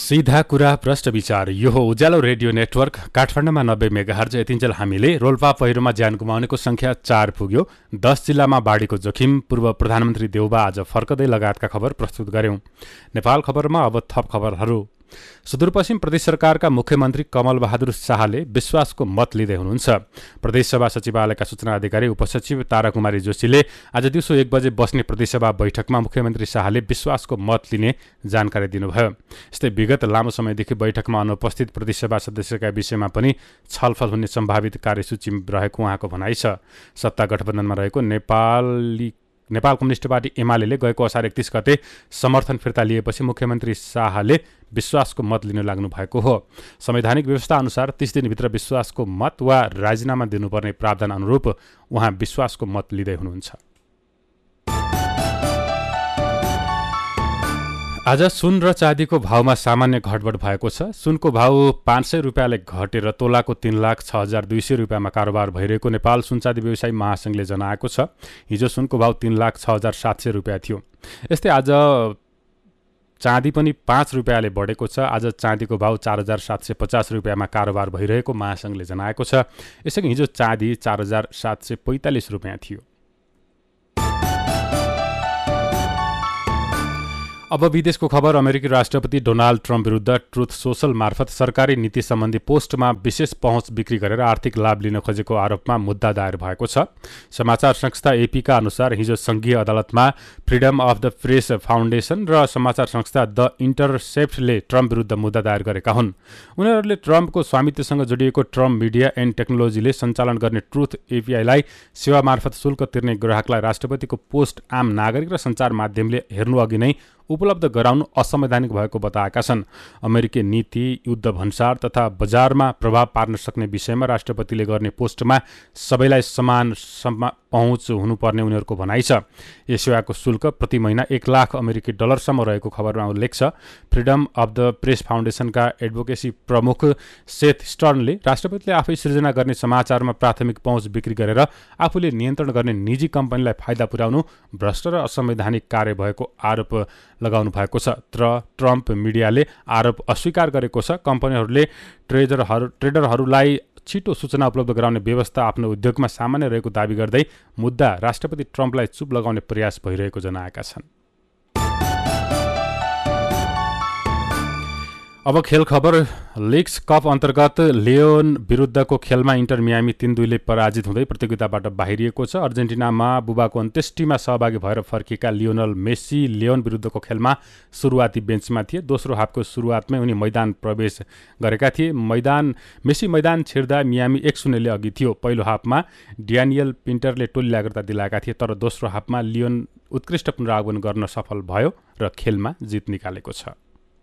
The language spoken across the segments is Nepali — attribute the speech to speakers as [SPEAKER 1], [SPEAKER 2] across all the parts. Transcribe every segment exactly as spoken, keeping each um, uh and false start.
[SPEAKER 1] सीधा कुरा प्रश्न विचार यो हो उज्यालो रेडियो नेटवर्क काठमाडौँमा नब्बे मेगाहर्ज यतिन्जेल हामीले रोल्पा पहिरोमा ज्यान गुमाउनेको संख्या चार पुग्यो। दस जिल्लामा बाढीको जोखिम, पूर्व प्रधानमन्त्री देउबा आज फर्कदै लगायतका खबर प्रस्तुत गर्यौं। नेपाल खबरमा अब थप खबरहरू। सुदूरपश्चिम प्रदेश सरकारका मुख्यमन्त्री कमल बहादुर शाहले विश्वासको मत लिँदै हुनुहुन्छ। प्रदेशसभा सचिवालयका सूचना अधिकारी उपसचिव ताराकुमारी जोशीले आज दिउँसो एक बजे बस्ने प्रदेशसभा बैठकमा मुख्यमन्त्री शाहले विश्वासको मत लिने जानकारी दिनुभयो। यस्तै विगत लामो समयदेखि बैठकमा अनुपस्थित प्रदेशसभा सदस्यका विषयमा पनि छलफल हुने सम्भावित कार्यसूची रहेको उहाँको भनाइ छ। सत्ता गठबन्धनमा रहेको नेपाली नेपाल कम्युनिस्ट पार्टी एमाले गएको असार एकतीस गते समर्थन फिर्ता लिएपछि मुख्यमन्त्री शाहले विश्वासको मत लिन लाग्नु भएको हो। संवैधानिक व्यवस्था अनुसार तीस दिनभित्र विश्वासको मत वा राजीनामा दिनुपर्ने प्रावधान अनुरूप उहाँ विश्वासको मत लिँदै हुनुहुन्छ। आज सुन र चाँदीको भावमा सामान्य घटबढ भएको छ। सुनको भाव पाँच सय रुपियाँले घटेर तोलाको तीन लाख छ हजार दुई सय रुपियाँमा कारोबार भइरहेको नेपाल सुनचाँदी व्यवसायी महासङ्घले जनाएको छ। हिजो सुनको भाव तीन लाख छ हजार सात सय रुपियाँ थियो। यस्तै आज चाँदी पनि पाँच रुपियाँले बढेको छ। आज चाँदीको भाव चार हजार सात सय पचास रुपियाँमा कारोबार भइरहेको महासङ्घले जनाएको छ। यसअघि हिजो चाँदी चार हजार सात सय पैँतालिस रुपियाँ थियो। अब विदेशको खबर। अमेरिकी राष्ट्रपति डोनाल्ड ट्रम्प विरुद्ध ट्रुथ सोसल मार्फत सरकारी नीति सम्बन्धी पोस्टमा विशेष पहुँच बिक्री गरेर आर्थिक लाभ लिन खोजेको आरोपमा मुद्दा दायर भएको छ। समाचार संस्था एपीका अनुसार हिजो संघीय अदालतमा freedom of the press foundation र समाचार संस्था द इन्टरसेप्टले ट्रम्प विरुद्ध मुद्दा दायर गरेका हुन्। उनीहरूले ट्रम्पको स्वामित्वसँग जोडिएको ट्रम्प मिडिया एन्ड टेक्नोलोजीले सञ्चालन गर्ने ट्रुथ एपीआईलाई सेवा मार्फत शुल्क तिर्ने ग्राहकलाई राष्ट्रपतिको पोस्ट आम नागरिक र सञ्चार माध्यमले हेर्नु अघि नै उपलब्ध गराउनु असंवैधानिक भएको बताएका छन्। अमेरिकी नीति, युद्ध भन्सार तथा बजारमा प्रभाव पार्न सक्ने विषयमा राष्ट्रपतिले गर्ने पोस्टमा सबैलाई समान पहुँच हुनुपर्ने उनीहरूको भनाइ छ। यस सेवाको शुल्क प्रति महिना एक लाख अमेरिकी डलरसम्म रहेको खबरमा उल्लेख छ। Freedom of the press फाउन्डेसनका advocacy प्रमुख सेथ स्टर्नले राष्ट्रपतिले आफै सृजना गर्ने समाचारमा प्राथमिक पहुँच बिक्री गरेर आफूले नियन्त्रण गर्ने निजी कम्पनीलाई फाइदा पुर्याउनु भ्रष्ट र असंवैधानिक कार्य भएको आरोप लगाउनु भएको छ। तर ट्रम्प मिडियाले आरोप अस्वीकार गरेको छ। कम्पनीहरूले ट्रेडरहरू ट्रेडरहरूलाई छिटो सूचना उपलब्ध गराउने व्यवस्था आफ्नो उद्योगमा सामान्य रहेको दावी गर्दै मुद्दा राष्ट्रपति ट्रम्पलाई चुप लगाउने प्रयास भइरहेको जनाएका छन्। अब खेल खबर। लिग्स कप अन्तर्गत लियोन विरुद्धको खेलमा इन्टर मियामी तीन दुईले पराजित हुँदै प्रतियोगिताबाट बाहिरिएको छ। अर्जेन्टिनामा बुबाको अन्त्येष्टिमा सहभागी भएर फर्किएका लियोनल मेस्सी लियोन विरुद्धको खेलमा सुरुवाती बेन्चमा थिए। दोस्रो हाफको सुरुवातमै उनी मैदान प्रवेश गरेका थिए। मैदान मेस्सी मैदान छिर्दा मियामी एक शून्यले अघि थियो। पहिलो हाफमा ड्यानियल पिन्टरले टोली लाग्रता दिलाएका थिए, तर दोस्रो हाफमा लियोन उत्कृष्ट पुनरागमन गर्न सफल भयो र खेलमा जित निकालेको छ।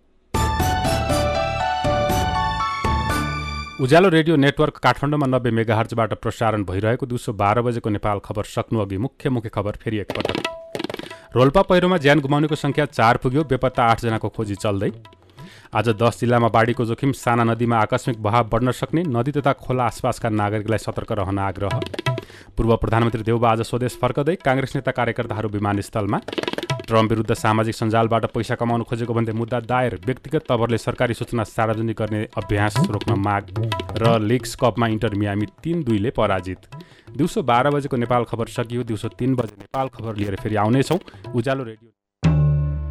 [SPEAKER 1] उज्यालो रेडियो नेटवर्क काठमाडौँमा नब्बे मेगाहर्जबाट प्रसारण भइरहेको दिउँसो बाह्र बजेको नेपाल खबर सक्नु अघि मुख्य मुख्य खबर फेरि एकपटक। रोल्पा पहिरोमा ज्यान गुमाउनेको संख्या चार पुग्यो। बेपत्ता आठजनाको खोजी चल्दै। आज दस जिल्लामा बाढीको जोखिम, साना नदीमा आकस्मिक बहाव बढ्न सक्ने, नदी तथा खोला आसपासका नागरिकलाई सतर्क रहन आग्रह। पूर्व प्रधानमन्त्री देउबा आज स्वदेश फर्कदै, काङ्ग्रेस नेता कार्यकर्ताहरू विमानस्थलमा। ट्रम्प विरुद्ध सामाजिक सञ्जालबाट पैसा कमाउन खोजेको भन्दै मुद्दा दायर, व्यक्तिगत तवरले सरकारी सूचना सार्वजनिक गर्ने अभ्यास रोक्न माग र लिग्स कपमा इन्टर मियामी तीन दुईले पराजित। दिउँसो बाह्र बजेको नेपाल खबर सकियो। दिउँसो तीन बजे नेपाल खबर लिएर फेरि आउनेछौँ। उज्यालो रेडियो